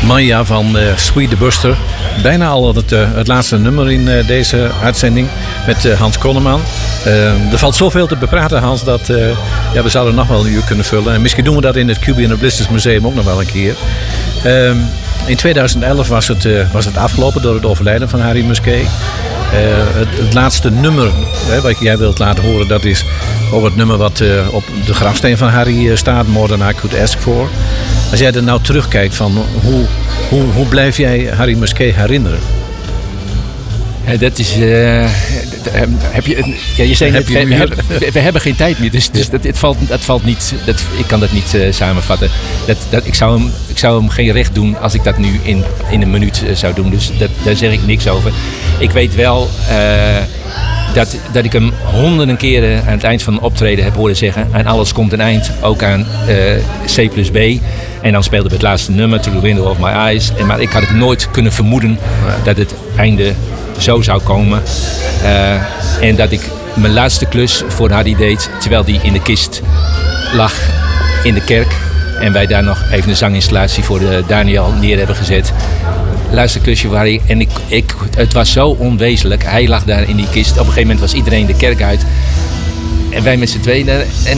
Maya van Sweet the Buster. Bijna al het laatste nummer in deze uitzending met Hans Konneman. Er valt zoveel te bepraten, Hans, dat we zouden nog wel een uur kunnen vullen. En misschien doen we dat in het QB and the Blisters Museum ook nog wel een keer. In 2011 was het afgelopen door het overlijden van Harry Musquet. Het laatste nummer wat jij wilt laten horen, dat is ook het nummer wat op de grafsteen van Harry staat. More Than I Could Ask For. Als jij er nou terugkijkt van hoe blijf jij Harry Musquet herinneren? Dat is... heb je... Ja, je zei net, we hebben geen tijd meer. Dus het valt niet... ik kan dat niet samenvatten. Ik zou hem geen recht doen als ik dat nu in een minuut zou doen. Dus daar zeg ik niks over. Ik weet wel dat ik hem honderden keren aan het eind van een optreden heb horen zeggen... aan alles komt een eind, ook aan C+B. En dan speelde we het laatste nummer, Through the Window of My Eyes. Maar ik had het nooit kunnen vermoeden dat het einde zo zou komen. En dat ik mijn laatste klus voor Harry deed, terwijl hij in de kist lag in de kerk. En wij daar nog even een zanginstallatie voor Daniel neer hebben gezet. Laatste klusje voor Harry. En het was zo onwezenlijk. Hij lag daar in die kist. Op een gegeven moment was iedereen de kerk uit. En wij met z'n tweeën daar. En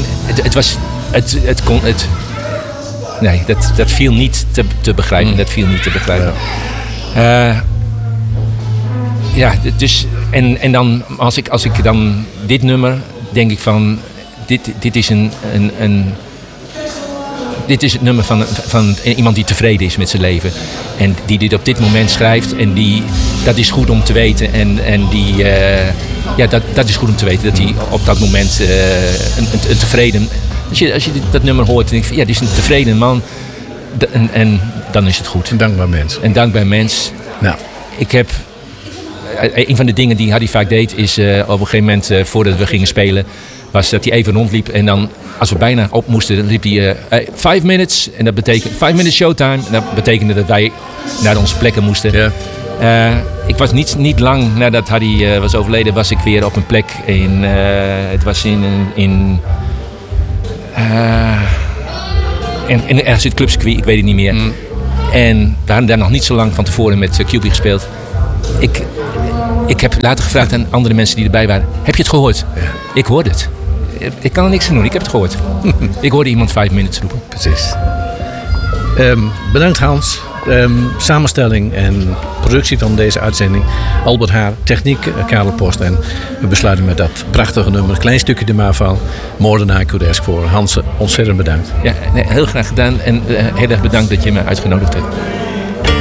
nee, dat viel niet te begrijpen. Dat viel niet te begrijpen. Dus... En dan, als ik dan dit nummer, denk ik van... Dit is dit is het nummer van iemand die tevreden is met zijn leven. En die dit op dit moment schrijft. En dat is goed om te weten. Dat is goed om te weten. Dat hij op dat moment een tevreden... Als je dat nummer hoort, dan denk je van... Ja, dit is een tevreden man. En dan is het goed. Een dankbaar mens. Een dankbaar mens. Nou. Ik heb... Een van de dingen die Harry vaak deed is op een gegeven moment voordat we gingen spelen, was dat hij even rondliep en dan als we bijna op moesten, dan riep hij 5 minutes en dat betekent 5 minutes showtime en dat betekende dat wij naar onze plekken moesten. Yeah. Ik was niet lang nadat Harry was overleden, was ik weer op een plek het was in ergens het clubcircuit, ik weet het niet meer. En we hadden daar nog niet zo lang van tevoren met QB gespeeld. Ik heb later gevraagd aan andere mensen die erbij waren. Heb je het gehoord? Ja. Ik hoorde het. Ik kan er niks aan doen. Ik heb het gehoord. Ik hoorde iemand 5 minuten roepen. Precies. Bedankt Hans. Samenstelling en productie van deze uitzending. Albert Haar. Techniek Karel Post. En we besluiten met dat prachtige nummer. Een klein stukje de Maval. More Than I Could Ask For. Hans, ontzettend bedankt. Ja, heel graag gedaan. En heel erg bedankt dat je me uitgenodigd hebt.